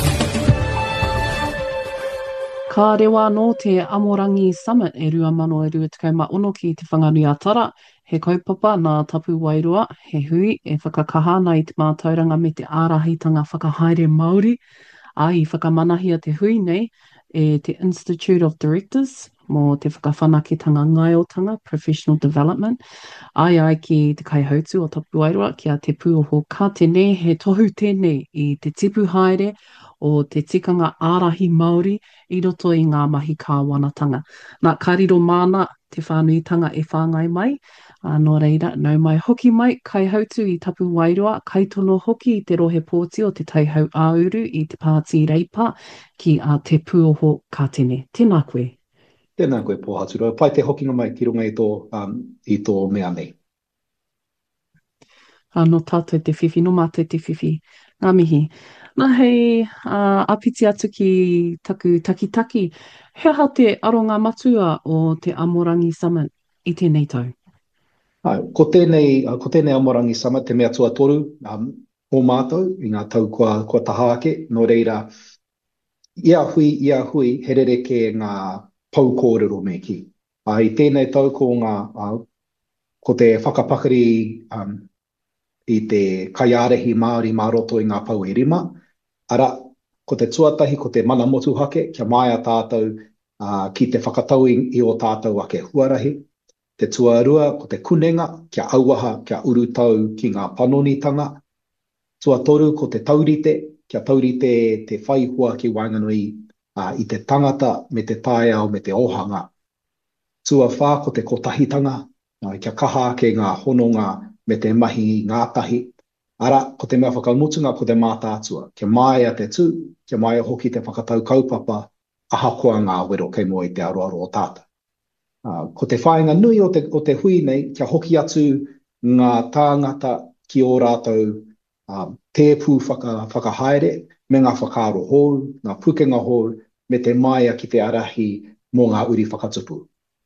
S1: Ka rewa no te Amorangi Summit e rua mano e rua tukau ma ono ki te whanganui a Tara, he kaupapa nā tapu wairua, he hui e whakakaha nei te mātauranga me te ārahitanga whakahaere Māori, a i whakamanahia te hui nei e te Institute of Directors, mō te whakawhanaketanga ngaiotanga, Professional Development, ai ai ki te kaihautu o tapu wairua, kia te pūoho ka tēnei, he tohu tēnei i te tipu haere o te tikanga ārahi Māori i roto i ngā mahi kāwanatanga. Nā kariro māna te whānuitanga e whāngai mai, anō reira, nau mai hoki mai, kai hautu i tapu wairua, kai tono hoki i te rohe pōti o te taihau āuru i te pāti reipa ki a te pūoho ka tēnei. Tēnā koe.
S6: Tēnā koe pōhatura. Pai te hokinga mai ki runga i tō, um, i tō mea nei.
S1: Anō tātou te whiwhi, no mātou te whiwhi. Ngā mihi. Nā hei uh, apiti atu ki taku takitaki, he aha te aronga matua o te Amorangi Summit i tēnei tau?
S6: Ai, ko tēnei, uh, ko tēnei Amorangi Summit, te mea tua toru, um, o mātou, i ngā tau kua, kua tahaake, no reira, ia hui, ia hui, herere ke ngā paukōrero me ki. A I tēnei tau ko ngā, uh, ko te whakapakari um, i te kaiarehi Māori mā roto i ngā pau e rima. Ara, ko te tuatahi, ko te mana motu hake, kia mai a tātou uh, ki te whakatau i, i o tātou ake huarahi. Te tuarua, ko te kunenga, kia auaha, kia urutau ki ngā panonitanga. Tuatoru, ko te taurite, kia taurite te whaihua ki Wainganui uh, i te tangata me te taeao me te ohanga. Tua whā, ko te kotahitanga, uh, kia kaha ke ngā hononga me te mahi ngātahi. Ara, ko te mea whakamutunga, ko te mātātua. Kia mai a te tū, kia mai a hoki te whakatau kaupapa, ahakoa ngā wero kei mua i te aroaro o tāta. Uh, ko te whainga nui o te, o te hui nei, kia hoki atu ngā tāngata ki o rātou uh, tēpū whaka, whakahaere, me ngā whakaaro hou, ngā pukenga hou, me te maia ki te arahi mō ngā uri whakatupu.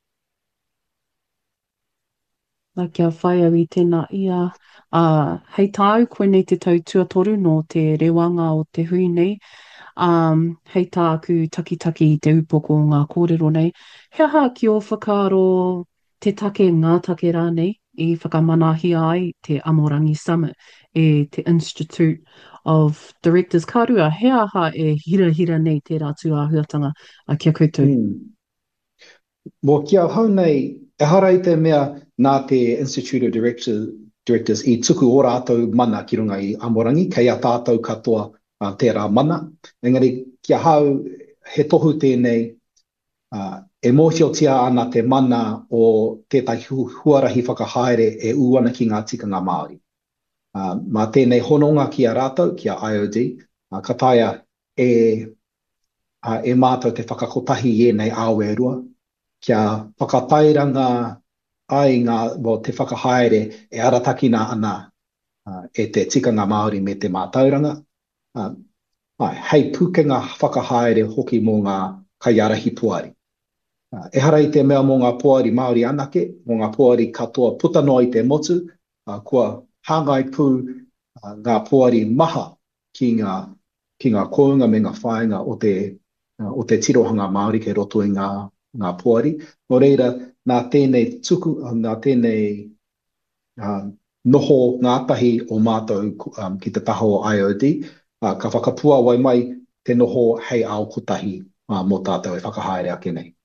S1: Nā kia whai au i tēnā ia. Uh, hei tāu koe nei te tau tuatoru no te rewanga o te hui nei. Um, hei tā aku takitaki i te upoko o ngā kōrero nei. He aha ki o whakaaro te take ngā take rā nei i whakamanahia ai te Amorangi Summit e te Institute of Directors Karua. He aha e hira hira nei tērā tū āhuatanga a kia koutou.
S6: Hmm. Mō kia hau nei, e hara i te mea nā te Institute of Directors, Directors i tuku o rātou mana ki runga i Amorangi, kei a tātou katoa uh, tērā mana. Engari, kia hau he tohu tēnei, uh, e mōhiotia ana te mana o tētai hu huarahi whakahaere e uana ki ngā tikanga Māori. Uh, mā tēnei hononga ki a rātou, ki a I O D, uh, ka taia e, uh, e mātou te whakakotahi i nei āwe rua, kia whakatairanga ai ngā mo te whakahaere e aratakina ana uh, e te tikanga Māori me te mātauranga. Uh, ai, hei pukenga whakahaere hoki mō ngā kaiarahi puari. Uh, e hara i te mea mō ngā puari Māori anake, mō ngā puari katoa putanoa i te motu, uh, kua hāngai pū uh, ngā puari maha ki ngā, ki ngā kounga me ngā whaenga o te, uh, o te tirohanga Māori ke roto i ngā, ngā puari. Nō reira, nā tēnei tuku, nā tēnei uh, noho ngātahi o mātou um, ki te taho o I O D, uh, ka whakapua wai mai te noho hei ao kutahi uh, mō tātou e whakahaere ake nei.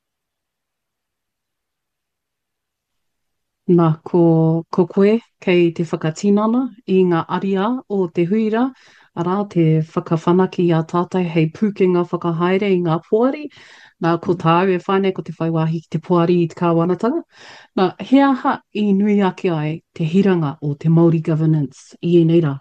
S1: Nā, ko, ko koe kei te whakatinana i ngā aria o te huira, ara te whakawhanaki a tātai hei pukenga whakahaere i ngā puari. Nā, ko tāu e whānei ko te whaiwahi ki te puari i te kāwanatanga. Nā, he aha i nui ake ai te hiranga o te Māori governance i e nei rā?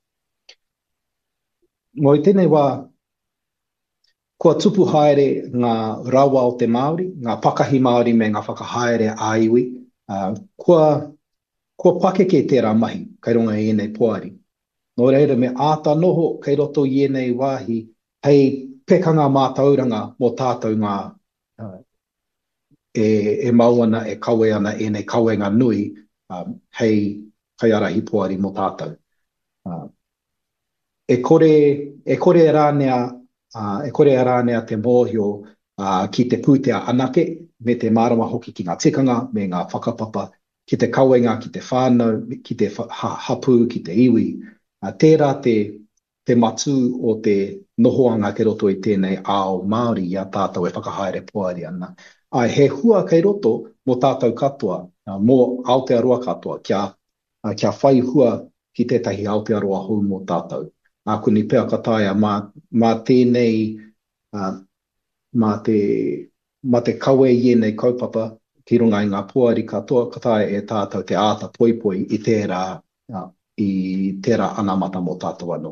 S6: Mo i tēnei wā, kua tupu haere ngā rawa o te Māori, ngā pakahi Māori me ngā whakahaere a iwi, uh, kua, kua pakeke tērā mahi, kai runga i enei puari. Nō reira me āta noho kei roto i enei wāhi, hei pekanga mātauranga mō tātou ngā uh, e, e mauana, e kawe ana, e nei kawenga nui um, hei kaiarahi puari mō tātou. Uh, e kore, e kore rānea, uh, e kore rānea te mōhio uh, ki te pūtea anake, me te mārama hoki ki ngā tikanga, me ngā whakapapa, ki te kawenga, ki te whānau, ki te ha, hapu, ki te iwi. Uh, tērā te, te matu o te nohoanga ke roto i tēnei ao Māori i a tātou e whakahaere puari ana. Ai, he hua kei roto mō tātou katoa, uh, mō Aotearoa katoa, kia, uh, kia whai hua ki tētahi Aotearoa hou mō tātou. A uh, kuni pēa kataia, mā, mā tēnei, uh, mā te, mā te kawe i enei kaupapa, ki runga i ngā puari katoa, kataia e tātou te āta poipoi i tērā, uh, i tērā anamata mō tātou anō.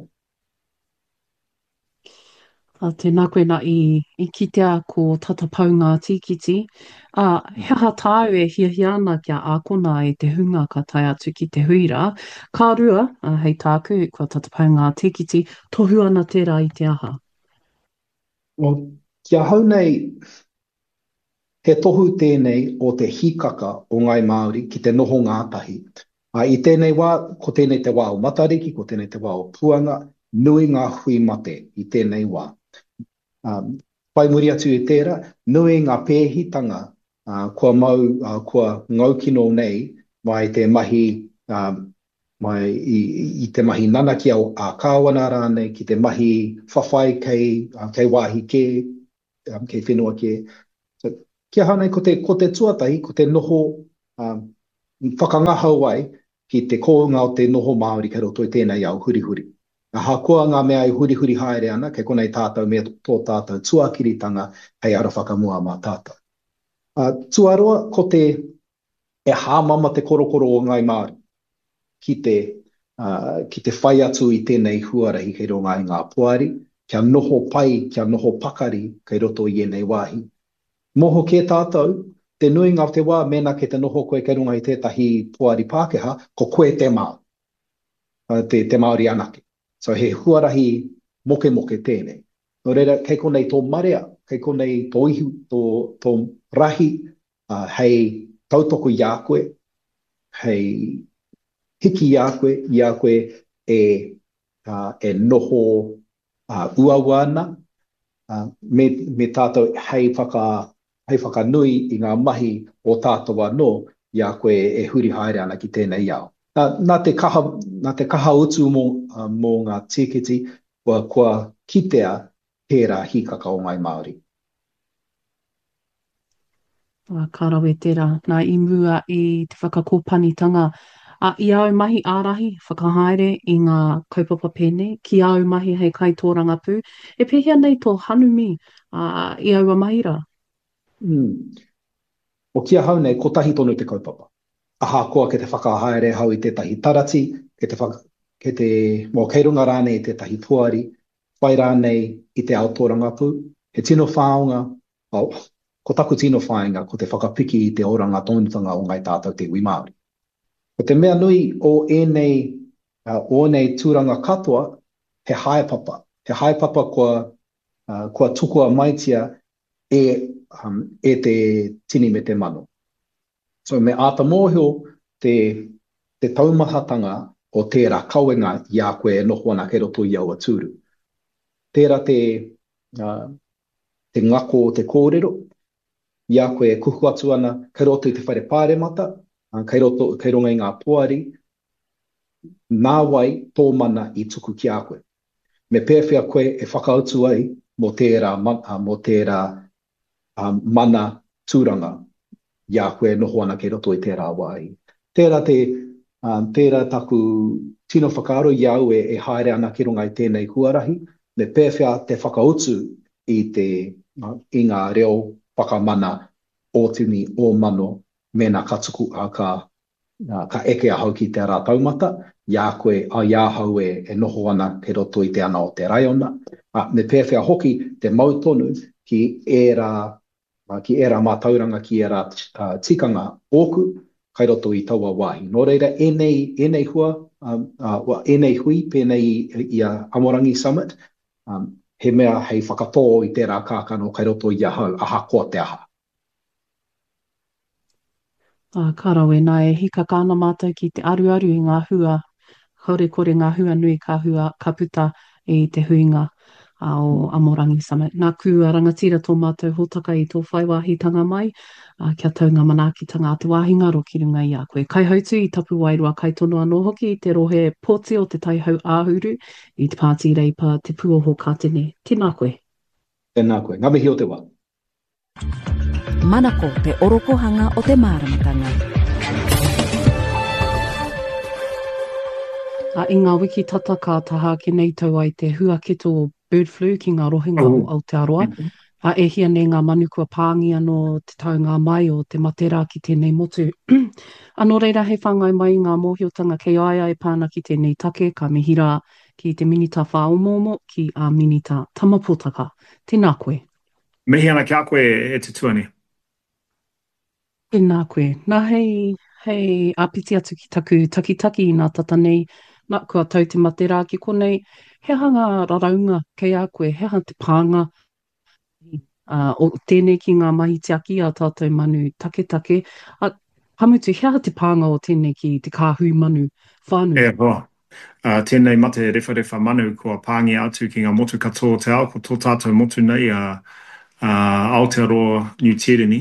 S1: A tēnā koe nā i, i kitea ko tatapau ngā tīkiti. A he aha tāu e hiahia ana kia ākona i te hunga ka tai atu ki te huira. Kā rua, a hei tāku, kua tatapau ngā tīkiti, tohu ana tērā i te aha.
S6: O, kia hau nei, he tohu tēnei o te hikaka o ngai Māori ki te noho ngātahi. A i tēnei wā, ko tēnei te wā o Matariki, ko tēnei te wā o Puanga, nui ngā hui mate i tēnei wā. Um, pai muri atu e tērā, nui ngā pēhitanga uh, kua mau, uh, kua ngau kino nei, mai te mahi, um, mai i, i te mahi nana ki au a kāwana rānei, ki te mahi whawhai kei, uh, kei wāhi ke, um, kei whenua ke. So, kia hanei, ko te, ko te tuatahi, ko te noho, um, whakangahau ai, ki te kōnga o te noho Māori kei roto i tēnei au huri huri. A hakoa ngā mea i huri huri haere ana, kei konei tātou mea tō tātou tuakiritanga hei ara whakamua mā tātou. Uh, tuaroa, ko te e hāmama te korokoro o ngai Māori ki te, uh, ki te whai atu i tēnei huarahi kei ronga i ngā puari, kia noho pai, kia noho pakari kei roto i enei wāhi. Moho ke tātou, te nui ngā te wā mena ke te noho koe kei runga i tētahi puari Pākehā, ko koe te Māori, uh, te, te Māori anake. So he huarahi moke moke tēnei. No reira, kei konei tō marea, kei konei tō ihu, tō, tō rahi, uh, hei tautoko i a koe, hei hiki i a koe, i a koe e, uh, e noho uh, uaua ana, uh, me, me tātou hei whaka, hei whakanui i ngā mahi o tātou anō, i a koe e huri haere ana ki tēnei au. Nā, nā, te kaha, nā te kaha utu mō, uh, mō ngā tīkiti, kua, kua kitea pērā hikaka o ngai Māori.
S1: Uh, ka rawe tērā, nā i mua i te whakakōpanitanga. A i au mahi ārahi, whakahaere i ngā kaupapa pēnei, ki au mahi hei kaitōranga pū, e pēhea nei tō hanumi uh, i aua mahi rā.
S6: Mm. O kia hau nei, ko tahi tonu te kaupapa. Aha koa ke te whakahaere hau i tētahi tarati, ke te, whaka, ke te mō kei runga rānei i tētahi puari, whai rānei i te aotoranga pū, he tino whāonga, oh, ko taku tino whāinga, ko te whakapiki i te oranga tonutanga o ngai tātou te iwi Māori. Ko te mea nui o enei, uh, o enei tūranga katoa, he haepapa. He haepapa kua, uh, kua tukua maitia e, um, e te tini me te mano. So me āta mōhio te, te taumahatanga o tērā kauenga i a koe e noho ana kei roto i aua tūru. Tērā te, uh, te ngako o te kōrero, i a koe e kuhu atu ana kei roto i te whaire pāremata, uh, kei, roto, kei runga i ngā puari, nā wai tō mana i tuku ki a koe. Me pēwhia koe e whakautu ai mo tērā, uh, mo tērā uh, mana tūranga, ia koe noho ana kei roto i tērā wai. Tērā te, um, tērā taku tino whakaaro i au e, e haere ana ki runga i tēnei huarahi, me pēwhia te whakautu i te, uh, i ngā reo whakamana o tini o mano me nā katuku a ka, uh, ka eke ahau ki te rā taumata, ia koe a ia hau e, e noho ana kei roto i te ana o te raiona. Uh, me pēwhia hoki te mautonu ki era Uh, ki era mātauranga, ki era uh, tikanga ōku, kai roto i taua wāhi. Nō reira, enei, enei hua, um, uh, enei hui, pēnei i, i a Amorangi Summit, um, he mea hei whakatō i tērā kākano, kai roto i a hau, aha koa te aha.
S1: Uh, ka rawe, nā e hika kāna mātou ki te aru aru i ngā hua, haure kore ngā hua nui ka hua, ka puta i te huinga. Uh, o Amorangi Summit. Nā kua rangatira tō mātou hōtaka i tō whaiwāhitanga mai, uh, kia taunga manaakitanga a te wāhingaro ki runga i a koe. Kai hautu i tapu wairua kai tono anō hoki i te rohe pōti o te taihau āhuru i te pāti reipa te puoho ka tene. Tēnā koe.
S6: Tēnā koe. Ngā mihi o te wā.
S3: Manako te orokohanga o te māramatanga.
S1: Uh, I ngā wiki tata ka taha ki nei tau ai te huaketo o bird flu ki ngā rohinga oh. o Aotearoa. Uh, e hia nei ngā manu kua pāngi anō te taunga mai o te matera ki tēnei motu. Anō reira he whangai mai ngā mōhiotanga kei aia e pāna ki tēnei take, ka mihira ki te minita whaomomo ki a minita tamapotaka. Tēnā koe.
S7: Mihi ana kia koe e te tuani.
S1: Tēnā koe. Nā hei, hei apiti atu ki taku takitaki i nā tata nei, nā kua tau te matera ki konei, he hanga raraunga kei a koe, he hanga te pānga uh, o tēnei ki ngā mahi te aki a tātou manu take take. Uh, hamutu, he hanga te pānga o tēnei ki te kāhui manu whānui.
S7: E, hoa. Uh, tēnei mate rewha rewha manu kua pāngi atu ki ngā motu katoa te ao, ko tō tātou motu nei a uh, uh, Aotearoa New Tireni.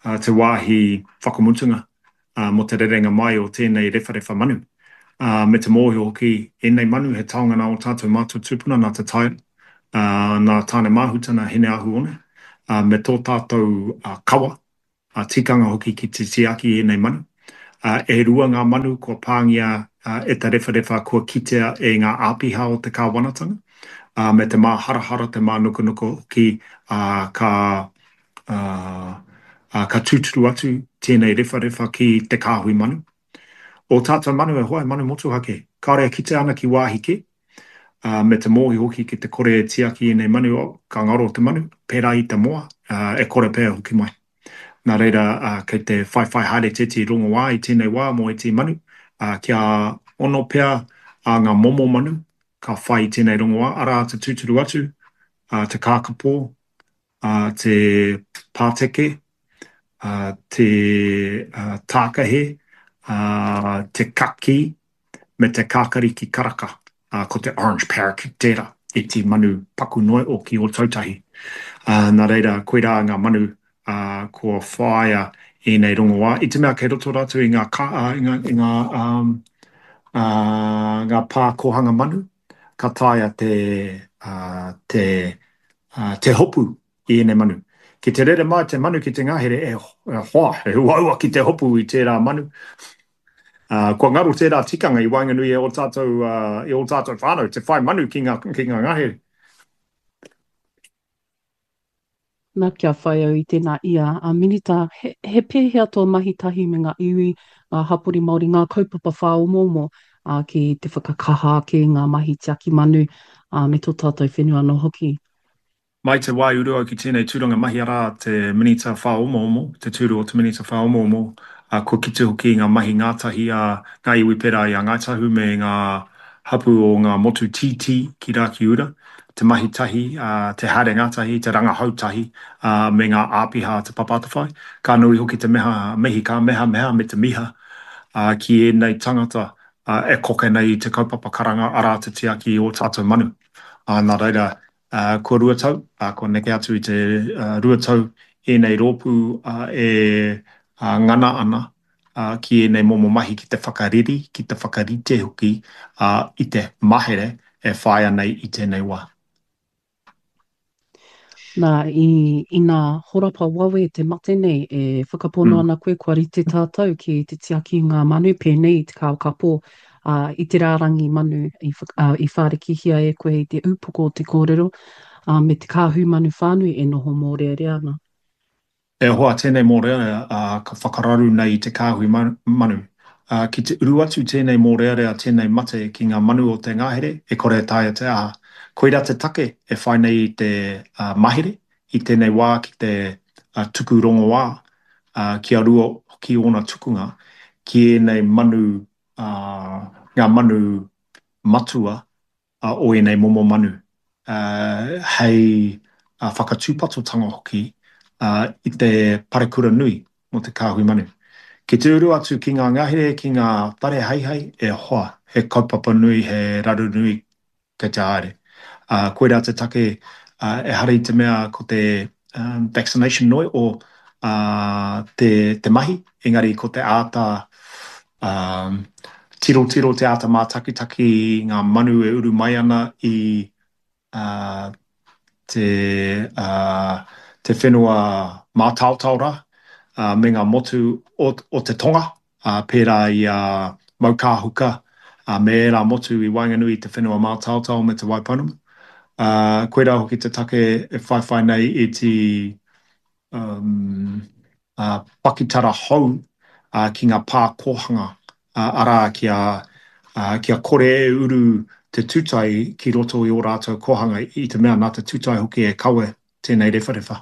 S7: uh, te wāhi whakamutunga uh, mo te rerenga mai o tēnei rewharewha manu. Uh, me te mōhi hoki, e nei manu he taongana o tātou mātou tupuna nā te taira, uh, nā tāne māhutana hene ahu one, uh, me tō tātou uh, kawa, uh, tikanga hoki ki te tiaki e nei manu. Uh, e rua ngā manu kua pāngia uh, e te rewharewha kua kitea e ngā āpiha o te kāwanatanga, uh, me te mā harahara, te mā nuku nuku ki uh, ka, uh, uh, ka tūturu atu tēnei rewharewha ki te kāhui manu. O tātou manu e hoa manu motu hake. Kārea kite ana ki wāhike, uh, me te mōhi hoki ki te kore e tiaki e nei manu o ka ngaro te manu, pērā i te moa, uh, e kore pēr hoki mai. Nā reira, uh, kei te whai whai haere teti rongo wā i tēnei wā mo e te manu, uh, kia ono pēr a ngā momo manu, ka whai tēnei rongo wā, ara te tūturu atu, uh, te kākapo, uh, te pāteke, uh, te uh, tākahe, uh, te kaki, me te kākariki karaka, uh, ko te orange parakeet tērā, e te manu paku noe o ki o tautahi. Uh, nā reira, koe rā ngā manu uh, ko whaia e nei rongo wā. I te mea kei roto ratu i ngā, ka, uh, i ngā, i ngā, um, uh, ngā pā kohanga manu, ka taia te, uh, te, uh, te hopu i nei manu. Ki te rere mai te manu ki te ngahere e, e hoa, e huaua ki te hopu i tērā manu. Uh, kua ngaru tērā tikanga i Wainganui e o tātou, uh, e o tātou whānau, te whai manu ki ngā, ki ngā ngahere.
S1: Nā kia whai au i tēnā ia. A minita, he, he pēhea tō mahi tahi me ngā iwi a hapori Māori, ngā kaupapa whaomomo a ki te whakakaha ki ngā mahi tiaki manu a me tō tātou whenua no hoki.
S7: Mai te wai urua ki tēnei tūranga mahi ara te minita whaomomo, te tūru o te minita whaomomo, a ko kite hoki ngā mahi ngātahi a ngā iwi pera i a Ngaitahu me ngā hapu o ngā motu titi ki Raki Ura. Te mahi tahi, uh, te haere ngātahi, te ranga hautahi, uh, me ngā āpiha te papatawhai. Ka nui hoki te meha, mehi ka meha meha me te miha uh, ki e nei tangata uh, e koke nei te kaupapa karanga ara te tiaki o tātou manu. Uh, nā reira, uh, ko ruatau, uh, ko neke atu i te uh, ruatau e nei rōpū uh, e uh, ngana ana uh, ki e nei momo mahi ki te whakariri, ki te whakarite hoki uh, i te mahere e whaia nei i tēnei wā.
S1: Nā, i, i ngā horapa wawe te mate nei, e whakapono mm. ana koe kua rite tātou ki te tiaki ngā manu pēnei i te kao kapo uh, i te rārangi manu i, uh, i whārekihia e koe i te upoko o te kōrero uh, me te kāhu manu whānui e noho mōreare ana.
S7: E hoa tēnei mōrearea uh, ka whakararu nei i te kāhui manu. Uh, ki te uru atu tēnei mōrearea tēnei mate ki ngā manu o te ngāhere, e kore tāia te aha. Koira te take e whai nei i te uh, mahere, i tēnei wā ki te uh, tuku rongo wā, uh, ki a rua ki ona tukunga, ki e nei manu, uh, ngā manu matua uh, o e nei momo manu. Uh, hei uh, whakatūpatotanga hoki uh, i te parekura nui mo te kāhui manu. Ki te uru atu ki ngā ngahere, ki ngā pare haihai, e hoa, he kaupapa nui, he raru nui kei te aere. Uh, koera te take uh, e hara i te mea ko te um, vaccination noi o uh, te, te mahi, engari ko te āta um, tiro tiro te āta mā taki taki ngā manu e uru mai ana i uh, te, uh, te whenua mā tautau rā, uh, me ngā motu o, o te tonga, uh, pērā i uh, maukāhuka, uh, me e rā motu i Wainganui i te whenua mā tautau me te Waipunama. Uh, koe rā hoki te take e whai whai nei i te um, uh, pakitara hou uh, ki ngā pā kohanga uh, ara kia, uh, kia kore e uru te tūtai ki roto i o rātou kohanga i te mea nā te tūtai hoki e kawe tēnei rewharewha.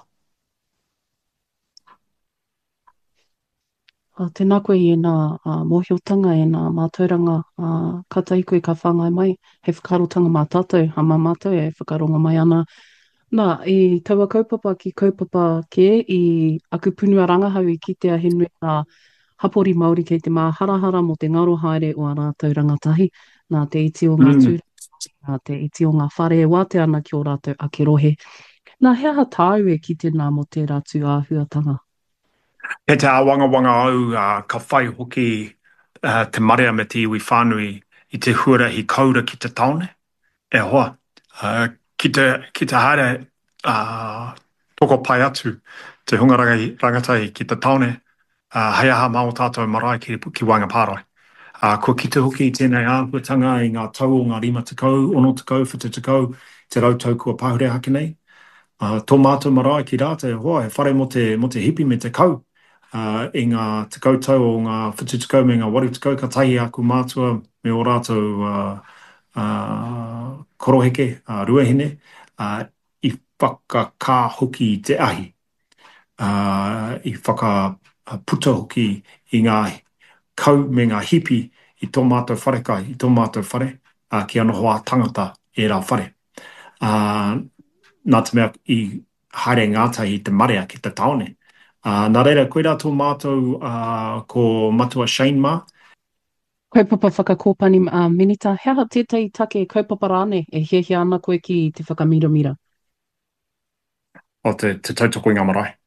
S1: Uh, tēnā koe i nā uh, mōhiotanga e nā mātauranga uh, katai koe ka whangai mai, he whakarotanga mā tātou, ha mā mātou e whakaronga mai ana. Nā, i taua kaupapa ki kaupapa ke, i aku punua rangahau i kitea he nui ngā hapori Māori kei te mā harahara mo te ngaro haere o a rātou rangatahi, nā te iti o ngā mm. tūra, nā te iti o ngā whare e wāte ana ki o rātou ake rohe. Nā, hea ha tāu e ki te nā mo te rātu āhuatanga?
S7: He te awanga wanga au uh, ka whai hoki uh, te marea me te iwi whānui i te huarahi kaura ki te taone. E hoa, uh, ki, te, ki te haere uh, toko pai atu te hunga rangai, rangatai ki te taone, uh, hei aha mao tātou marae ki, ki wanga pārai. Uh, ko ki te hoki i tēnei āhuatanga i ngā tau o ngā rima tekau, ono tekau, whita tekau, te rautau kua pahure hake nei. Uh, tō mātou marae ki rāta e hoa, he whare mo te, mo te hipi me te kau. Uh, i ngā tekau tau o ngā whitu tekau me ngā wari tekau, ka tahi aku mātua me o rātou uh, uh, koroheke, uh, ruahine, uh, i whakakā hoki i te ahi. Uh, I whakaputa hoki i ngā kau me ngā hipi i tō mātou wharekai, i tō mātou whare, uh, ki ana hoa tangata e rā whare. Uh, nā te mea i haere ngātai i te marea ki te taone. Uh, nā reira, koe rā tō mātou uh, ko matua Shane Ma.
S1: Kaupapa whakakōpani uh, Minita, hea tētai take kaupapa rāne e hiahia ana koe ki te whakamiramira?
S7: O te, te tautoko i ngā marae.